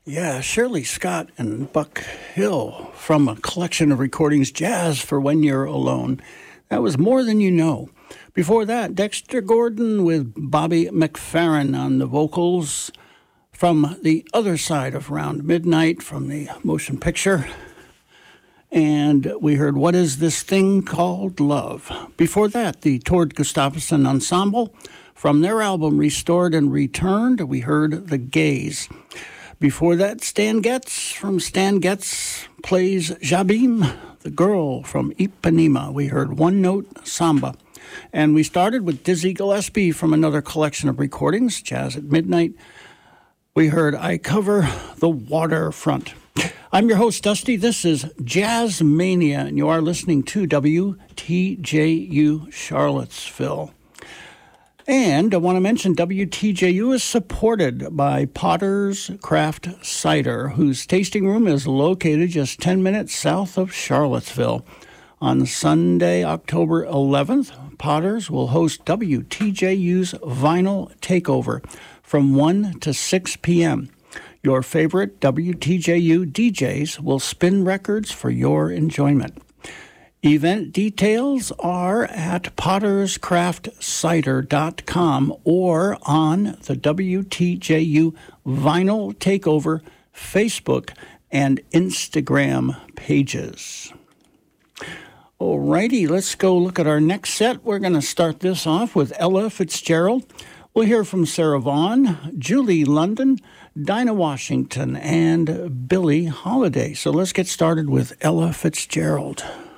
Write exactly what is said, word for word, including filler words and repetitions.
Yeah, Shirley Scott and Buck Hill from a collection of recordings, Jazz for When You're Alone. That was More Than You Know. Before that, Dexter Gordon with Bobby McFerrin on the vocals from The Other Side of Round Midnight from the motion picture. And we heard What Is This Thing Called Love. Before that, the Tord Gustafsson Ensemble. From their album Restored and Returned, we heard The Gaze. Before that, Stan Getz from Stan Getz Plays Jabim, the girl from Ipanema. We heard One Note Samba. And we started with Dizzy Gillespie from another collection of recordings, Jazz at Midnight. We heard I Cover the Waterfront. I'm your host, Dusty. This is Jazz Mania, and you are listening to W T J U Charlottesville. And I want to mention W T J U is supported by Potter's Craft Cider, whose tasting room is located just ten minutes south of Charlottesville. On Sunday, October eleventh, Potter's will host W T J U's Vinyl Takeover from one to six p.m. Your favorite W T J U D Js will spin records for your enjoyment. Event details are at potters craft cider dot com or on the W T J U Vinyl Takeover Facebook and Instagram pages. Alrighty, let's go look at our next set. We're going to start this off with Ella Fitzgerald. We'll hear from Sarah Vaughan, Julie London, Dinah Washington, and Billie Holiday. So let's get started with Ella Fitzgerald.